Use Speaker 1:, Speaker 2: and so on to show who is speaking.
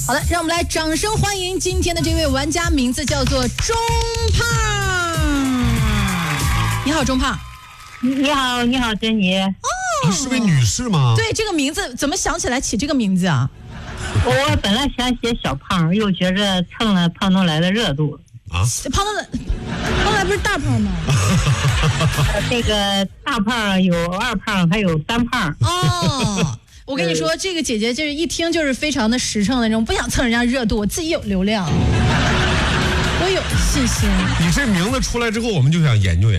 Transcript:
Speaker 1: 好的，让我们来掌声欢迎今天的这位玩家，名字叫做钟胖。你好，钟胖。
Speaker 2: 你好，珍妮。
Speaker 1: 哦，
Speaker 3: 是位女士吗？
Speaker 1: 对，这个名字怎么想起来起这个名字啊？
Speaker 2: 我本来想写小胖，又觉着蹭了胖东来的热度。
Speaker 3: 啊，
Speaker 1: 胖东来不是大胖吗？
Speaker 2: 这个大胖有二胖，还有三胖。
Speaker 1: 哦。我跟你说，这个姐姐就是一听就是非常的实诚的那种，不想蹭人家热度，我自己有流量，我有信心。
Speaker 3: 你这名字出来之后，我们就想研究研究。